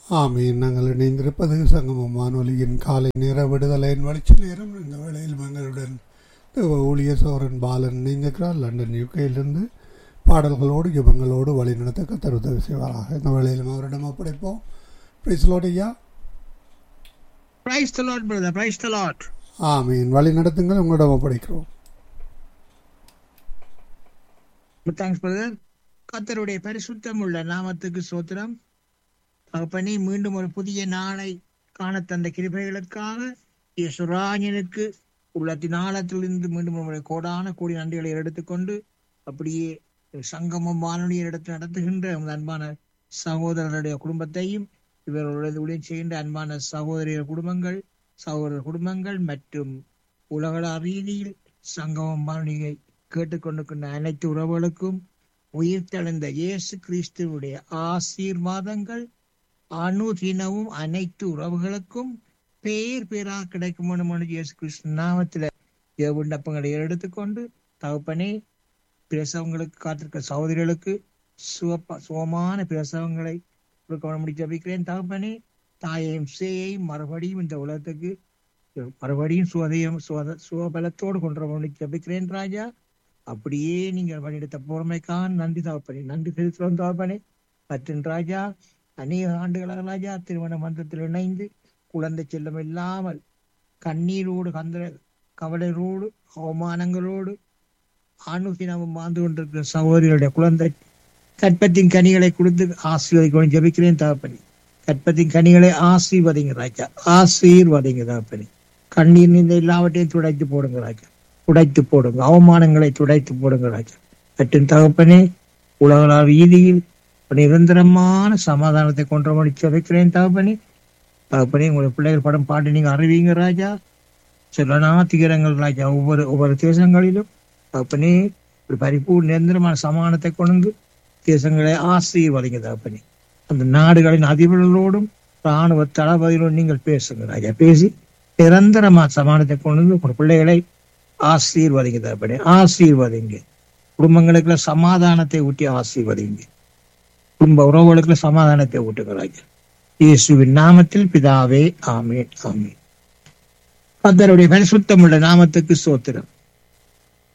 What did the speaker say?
ஆமீன். நாங்கள் இணைந்திருப்பது சங்கமம் வானொலியின் காலை நேர விடுதலையின் வளர்ச்சி நேரம். இந்த வேளையில் எங்களுடன் ஊழிய சோரன் பாலன் இணைந்திருக்கிறார். லண்டன் யூகேயிலிருந்து பாடல்களோடு யுபங்களோடு வழிநடத்த கர்த்தர் உதவி செய்வாராக. இந்த வேளையிலும் அவரிடம் ஒப்படைப்போம். பிரைஸ் லார்ட் ஐயா. Praise the Lord, brother. Praise the Lord. ஆமீன். வழி நடத்துங்கள், உங்களிடம் ஒப்படைக்கிறோம். Thanks, brother. கர்த்தருடைய பரிசுத்தம் உள்ள நாமத்துக்கு ஸ்தோத்திரம். தகப்பனே, மீண்டும் ஒரு புதிய நாளை காண தந்த கிருபைகளுக்காக இயேசுராஜனுக்கு உள்ளத்தின் ஆழத்திலிருந்து மீண்டும் நம்முடைய கோடான கோடி நன்றிகளை எடுத்துக்கொண்டு அப்படியே சங்கமம் வானொலியை எடுத்து நடத்துகின்ற அன்பான சகோதரருடைய குடும்பத்தையும் இவர்களுடைய ஊழியம் செய்கின்ற அன்பான சகோதரியர் குடும்பங்கள் சகோதரர் குடும்பங்கள் மற்றும் உலக ரீதியில் சங்கமம் வானொலியை கேட்டுக்கொண்டிருக்கின்ற அனைத்து உறவுகளுக்கும் உயிர்த்தெழுந்த இயேசு கிறிஸ்துவுடைய ஆசீர்வாதங்கள் அனுதினமும் அனைத்து உறவுகளுக்கும் பேர் பேராக கிடைக்கும் என்று இயேசு கிறிஸ்து நாமத்தில் விண்ணப்பங்களை எடுத்துக்கொண்டு தகப்பனே, பிரசவங்களுக்கு காத்திருக்க சகோதரிகளுக்கு சுகமான பிரசவங்களை கொடுக்க ஜபிக்கிறேன். தகப்பனே, தாயையும் சேயையும் மறுபடியும் இந்த உலகத்துக்கு மறுபடியும் சுகபலத்தோடு கொண்டு ஜபிக்கிறேன் ராஜா. அப்படியே நீங்கள் வழியெடுத்த பொறுமைக்கான நன்றி தகப்பனே, நன்றி செலுத்துகிறோம் தகப்பனே. மற்றும் ராஜா, அநேக ஆண்டுகளாக ராஜா திருமண மன்றத்தில் இணைந்து குழந்தை செல்லம் இல்லாமல் கண்ணீரோடு கவலையோடு அவமானங்களோடு அனுதினமும் வாழ்ந்து கொண்டிருக்கிற சகோதரிகளுடைய குழந்தை கற்பத்தின் கனிகளை கொடுத்து ஆசீர்வதிக்க ஜபிக்கிறேன் தகப்பனே. கற்பத்தின் கனிகளை ஆசீர்வதிங்க ராஜா, ஆசீர்வதிங்க தகப்பனே. கண்ணீர் நீந்த எல்லாவற்றையும் துடைத்து போடுங்க ராஜா, துடைத்து போடுங்க, அவமானங்களை துடைத்து போடுங்க ராஜா. மற்றும் தகப்பனே, உலக ரீதியில் நிரந்தரமான சமாதானத்தை கொண்டு ஜபிக்கிறேன் தகப்பனே. தகப்பனே, உங்களுடைய பிள்ளைகள் படம் பாட்டு நீங்க அறிவிங்க ராஜா. சொல்லனா திகரங்கள் ராஜா, ஒவ்வொரு தேசங்களிலும் தகப்பனே ஒரு பரிபூர்ண நிரந்தரமான சமாதானத்தை கொண்டு தேசங்களை ஆசீர்வதிங்க தகப்பனே. அந்த நாடுகளின் அதிபர்களோடும் இராணுவ தளபதிகளோடும் நீங்கள் பேசுங்க ராஜா. பேசி நிரந்தரமான சமாதானத்தை கொண்டு உங்கள் பிள்ளைகளை ஆசீர்வதிங்க தகப்பனே, ஆசீர்வதிங்க. குடும்பங்களுக்குள்ள சமாதானத்தை ஊட்டி ஆசீர்வதிங்க. குடும்ப உறவுகளுக்குள்ள சமாதானத்தை ஊட்டுங்க ராஜா. இயேசுவின் நாமத்தில் பிதாவே, ஆமேன், ஆமேன். கர்த்தருடைய பரிசுத்தமுள்ள நாமத்துக்கு ஸ்தோத்திரம்.